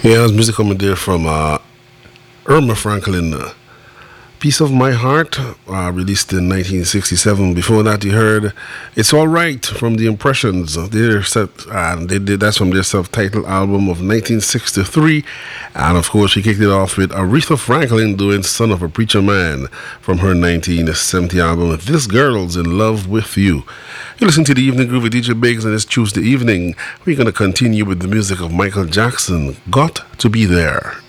Yeah, it was music coming there from Irma Franklin. Piece of My Heart, released in 1967. Before that, you heard It's All Right from The Impressions. They did that's from their self-titled album of 1963. And of course, she kicked it off with Aretha Franklin doing Son of a Preacher Man from her 1970 album, This Girl's in Love with You. You listen to the Evening Groove with DJ Biggs, and it's Tuesday evening. We're going to continue with the music of Michael Jackson, Got to Be There.